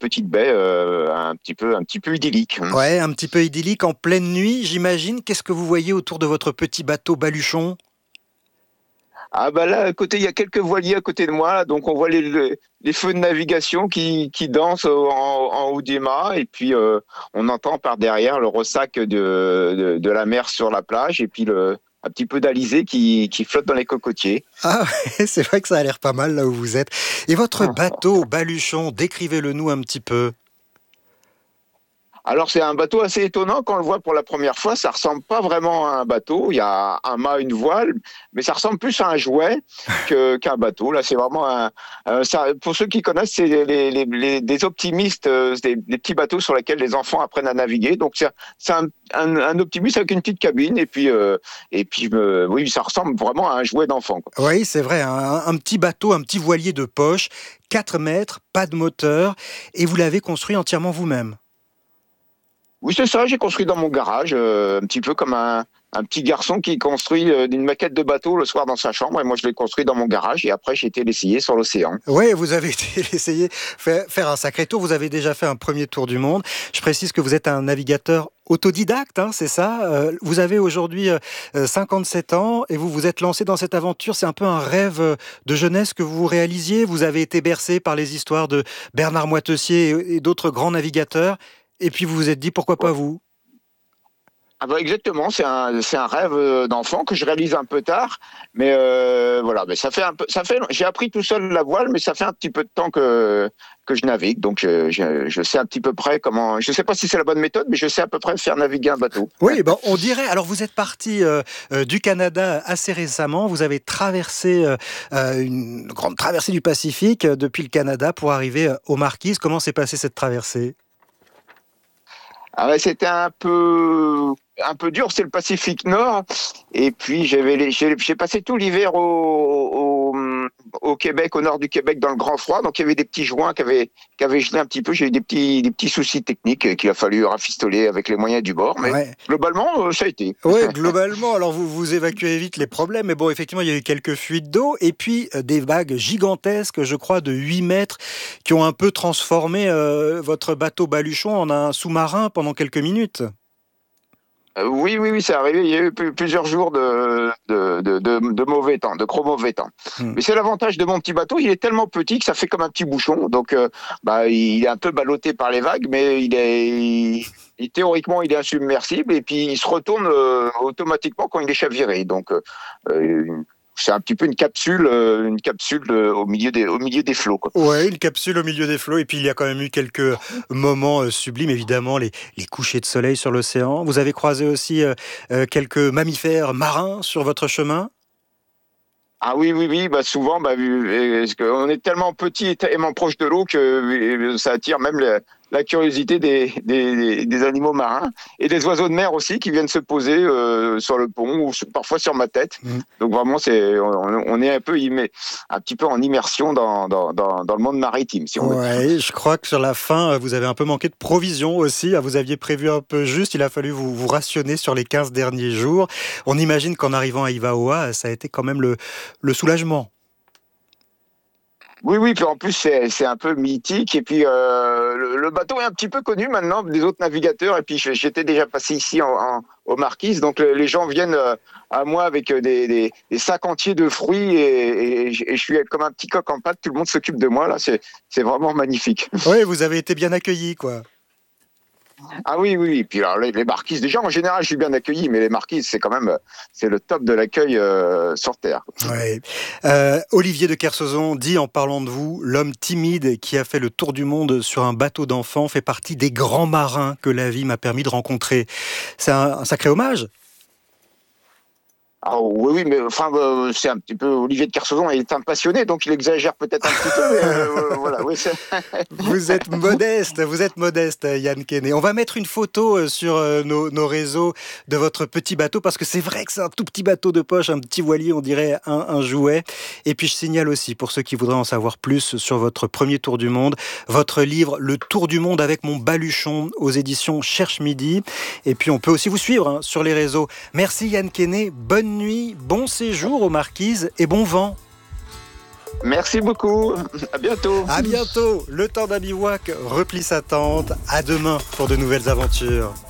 petite baie un petit peu idyllique. Ouais, un petit peu idyllique en pleine nuit, j'imagine. Qu'est-ce que vous voyez autour de votre petit bateau baluchon? Ah bah là, à côté, il y a quelques voiliers à côté de moi, là, donc on voit les feux de navigation qui dansent en haut des mâts, et puis on entend par derrière le ressac de la mer sur la plage, et puis un petit peu d'alizé qui flotte dans les cocotiers. Ah ouais, c'est vrai que ça a l'air pas mal là où vous êtes. Et votre bateau baluchon, décrivez-le nous un petit peu. Alors c'est un bateau assez étonnant quand on le voit pour la première fois. Ça ressemble pas vraiment à un bateau. Il y a un mât, une voile, mais ça ressemble plus à un jouet qu'un bateau. Là, c'est vraiment pour ceux qui connaissent, c'est des optimistes, des petits bateaux sur lesquels les enfants apprennent à naviguer. Donc c'est un optimiste avec une petite cabine oui, ça ressemble vraiment à un jouet d'enfant, quoi. Oui, c'est vrai, un petit bateau, un petit voilier de poche, 4 mètres, pas de moteur, et vous l'avez construit entièrement vous-même. Oui, c'est ça, j'ai construit dans mon garage, un petit peu comme un petit garçon qui construit une maquette de bateau le soir dans sa chambre, et moi je l'ai construit dans mon garage, et après j'ai été l'essayer sur l'océan. Oui, vous avez essayé faire un sacré tour, vous avez déjà fait un premier tour du monde. Je précise que vous êtes un navigateur autodidacte, hein, c'est ça. Vous avez aujourd'hui 57 ans et vous vous êtes lancé dans cette aventure. C'est un peu un rêve de jeunesse que vous réalisiez. Vous avez été bercé par les histoires de Bernard Moitessier et d'autres grands navigateurs. Et puis vous vous êtes dit, pourquoi pas vous? Ah bah exactement, c'est un rêve d'enfant que je réalise un peu tard, mais voilà, mais j'ai appris tout seul la voile, mais ça fait un petit peu de temps que je navigue, donc je sais un petit peu près comment. Je sais pas si c'est la bonne méthode, mais je sais à peu près faire naviguer un bateau. Oui, bon, on dirait. Alors, vous êtes parti du Canada assez récemment. Vous avez traversé une grande traversée du Pacifique depuis le Canada pour arriver aux Marquises. Comment s'est passée cette traversée? Ah ouais, c'était un peu dur, c'est le Pacifique Nord. Et puis j'ai passé tout l'hiver au Québec, au nord du Québec, dans le grand froid. Donc il y avait des petits joints qui avaient gelé un petit peu. J'ai eu des petits soucis techniques qu'il a fallu rafistoler avec les moyens du bord. Mais Ouais. globalement, ça a été. Oui, globalement, alors vous évacuez vite les problèmes, mais bon, effectivement, il y a eu quelques fuites d'eau, et puis des vagues gigantesques, je crois, de 8 mètres, qui ont un peu transformé votre bateau baluchon en un sous-marin pendant quelques minutes. Oui, c'est arrivé. Il y a eu plusieurs jours de mauvais temps, de gros mauvais temps. Hmm. Mais c'est l'avantage de mon petit bateau. Il est tellement petit que ça fait comme un petit bouchon. Donc, il est un peu ballotté par les vagues, mais théoriquement, il est insubmersible. Et puis, il se retourne automatiquement quand il est chaviré. Donc, c'est un petit peu une capsule au milieu des flots, quoi. Ouais, une capsule au milieu des flots. Et puis, il y a quand même eu quelques moments sublimes, évidemment, les couchers de soleil sur l'océan. Vous avez croisé aussi quelques mammifères marins sur votre chemin? Ah oui, bah souvent, parce qu'on est tellement petit et tellement proche de l'eau que ça attire même la curiosité des animaux marins et des oiseaux de mer aussi qui viennent se poser sur le pont ou parfois sur ma tête. Mm. Donc vraiment, on est un petit peu en immersion dans le monde maritime, si on veut. Ouais, je crois que sur la fin, vous avez un peu manqué de provisions aussi. Ah, vous aviez prévu un peu juste. Il a fallu vous rationner sur les 15 derniers jours. On imagine qu'en arrivant à Ivaoa, ça a été quand même le soulagement. Oui, puis en plus c'est un peu mythique et puis le bateau est un petit peu connu maintenant des autres navigateurs et puis j'étais déjà passé ici aux Marquises, donc les gens viennent à moi avec des sacs entiers de fruits et je suis comme un petit coq en pâte, tout le monde s'occupe de moi là, c'est vraiment magnifique. Oui, vous avez été bien accueilli, quoi. Ah oui, puis alors, les Marquises déjà en général je suis bien accueilli, mais les Marquises c'est quand même c'est le top de l'accueil sur terre. Ouais. Olivier de Kersauzon dit en parlant de vous, l'homme timide qui a fait le tour du monde sur un bateau d'enfant fait partie des grands marins que la vie m'a permis de rencontrer. C'est un sacré hommage. Ah oui, mais enfin, c'est un petit peu Olivier de Kersauzon est un passionné, donc il exagère peut-être un petit peu, mais voilà, oui, Vous êtes modeste, Yann Kenney. On va mettre une photo sur nos réseaux de votre petit bateau, parce que c'est vrai que c'est un tout petit bateau de poche, un petit voilier, on dirait un jouet. Et puis je signale aussi, pour ceux qui voudraient en savoir plus sur votre premier tour du monde, votre livre Le Tour du monde avec mon baluchon aux éditions Cherche Midi. Et puis on peut aussi vous suivre sur les réseaux. Merci Yann Kenney, bonne nuit, bon séjour aux Marquises et bon vent. Merci beaucoup. À bientôt. À bientôt. Le temps d'un bivouac replie sa tente. À demain pour de nouvelles aventures.